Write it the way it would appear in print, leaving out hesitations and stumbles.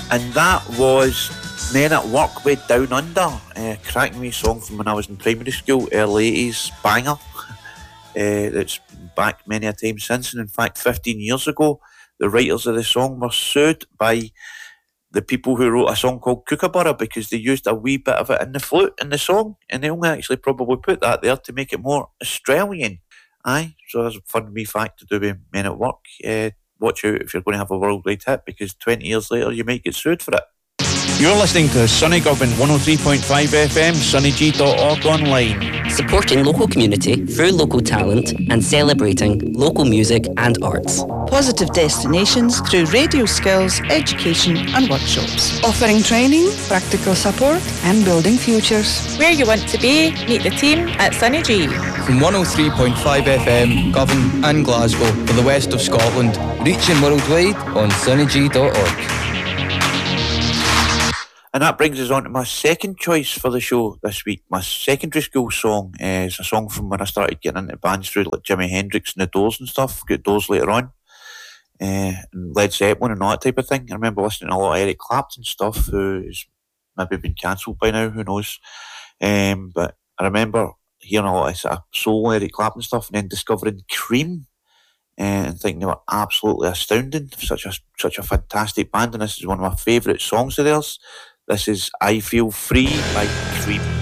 And that was Men at Work with Down Under, cracking me song from when I was in primary school, early 80s banger. That's been back many a time since, and in fact 15 years ago the writers of the song were sued by the people who wrote a song called Kookaburra because they used a wee bit of it in the flute in the song, and they only actually probably put that there to make it more Australian. Aye, so that's a fun wee fact to do with Men at Work. Watch out if you're going to have a worldwide hit, because 20 years later you might get sued for it. You're listening to Sunny Govan 103.5 FM, sunnyg.org online. Supporting local community through local talent and celebrating local music and arts. Positive destinations through radio skills, education and workshops. Offering training, practical support and building futures. Where you want to be, meet the team at Sunny G. From 103.5 FM, Govan and Glasgow for the west of Scotland. Reaching worldwide on sunnyg.org. And that brings us on to my second choice for the show this week. My secondary school song is a song from when I started getting into bands through like Jimi Hendrix and the Doors and stuff. Got Doors later on. And Led Zeppelin and all that type of thing. I remember listening to a lot of Eric Clapton stuff, who's maybe been cancelled by now, who knows. But I remember hearing a lot of sort of soul Eric Clapton stuff and then discovering Cream and thinking they were absolutely astounding. Such a fantastic band, and this is one of my favourite songs of theirs. This is I Feel Free by Cream.